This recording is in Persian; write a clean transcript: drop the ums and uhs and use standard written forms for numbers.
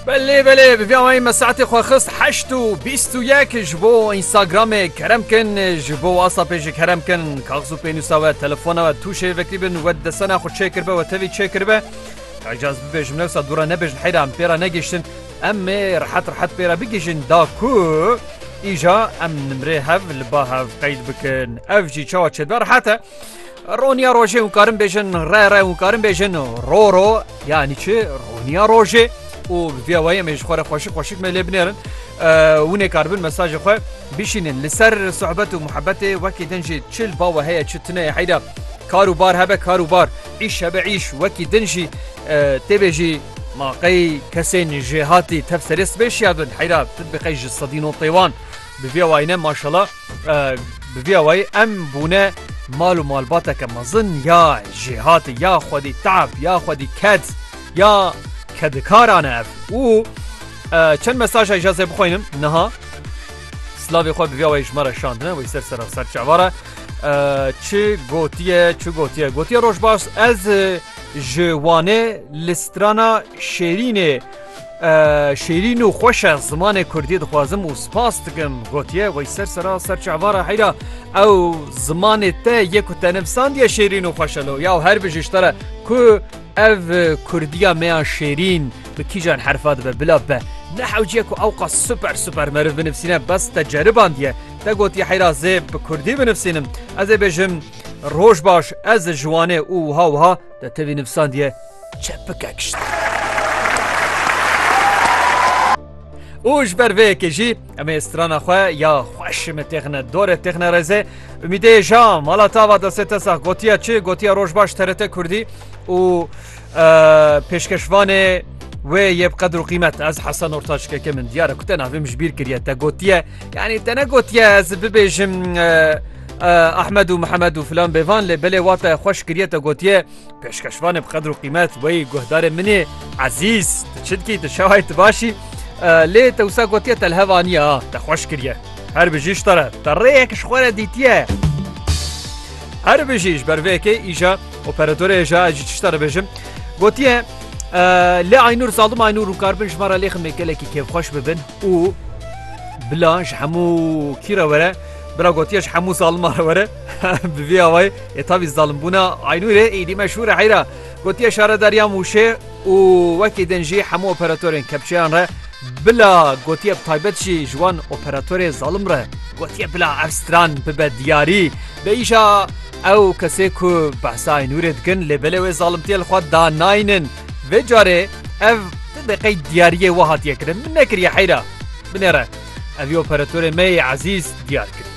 بله بفیامای مساعت خواخست 8 و 21 جبو اینستاگرام کرم کن جبو واتساپ کرم کن کاغذ پینوسا و تلفن و توشه وقتی بن و دستنا خود چک کرده و توی چک کرده اجازه ببیجم نفسا دورا نبیجن حیرام پیرا نگیشتن اما راحت پیرا بگیشن دا کو ایجا ام نمره هف لبا هف قید بکن افجی چاوا چد بر حتی رونیا روژه اونکارم بیجن ره اونکارم بیجن رو یعنی چه رونیا روژه و ویاوایی میش خوره خوشک ملی بنرن ونه کاربن مساج خو بشینن لسر صحبت و محبت وکی دنجی چل با و هيا چتنه حیدا کاروبار هبه کاروبار عيش هبه عيش وکی دنجی تبجی ماقي كسين جهاتي تفسرس بيش يابن حيدا تطبيقي جسدين وطيوان بفياوينا ما شاء الله بفياوي ام بونا مال ومالباتا كمظن يا جهاتي يا خودي تعب يا خودي كد يا كدكارانا اف و چند مساج اجازه بخوينم نها سلاوي خو بفياوي جمره شاندنه و يسر سر چواره چه گوتیه روش باش از جوانه لسترانا شیرین و خوش زمان کردی دخوازم و سپاس دکم گوتیه و سر چعواره حیرا او زمان تا یکو تنفسان دیا شیرین و خوشلو یا هر بجشتره که او کردیا میان شیرین بکیجان حرفات بلا به نحوجيه كو اوقع سوبر مرف بنفسينا بس تجربان ديه تقوت يا حيرا زي بكردي بنفسينم از بجم روش باش از جوانه او ها تتبي نفسان ديه چپككشت اوش برويك جي اما استرانا خواه يا خوش متخنه دور تخنه رزه امیده جام مالا تاوا دسته ساخ گوتیا چه گوتیا روش باش ترته کردی و پیشکشوانه و یه بقدر قیمت از حسن ارتاش که من دیاره کتن افهمش بیر کریه تا گوتیه یعنی تنه گوتیه از ببیجم احمد و محمد و فلان بیوان لبله واتا خوش کریه تا گوتیه پیشکشوان بقدر قیمت و گهدار منی عزیز تشدکی تشاهیت باشی لی توسا گوتیه تلهوانیه تا خوش کریه هر بجیش تره تریکش خوره دیتیه هر بجیش برویکه ایجا اپراتور ایجا اجی چشتره بجم گوتیه لا عينور ظالم عينور وكاربن جمارة ليخ ميكلكي كيف خوش ببن و بلاش حمو كيرا ورا بلا قوتيش حمو ظالم ورا بفيا واي يطابي الظالم بونا عينور ايدي مشهورة حيرا قوتيش شارة داريا موشي ووكي دنجي حمو اوبراتورين كبشيان را بلا قوتيه بطايبتشي جوان اوبراتوري ظالم را قوتيه بلا افستران ببا دياري بإيشا او كسيكو بحثا عينور دكن لبلوي ظالمتي الخوات دا ناينن و جاره اف دقیق دیاریه وحات یکرم من نکر یا حیرا بنره اوی اپراتور می عزیز دیار کرد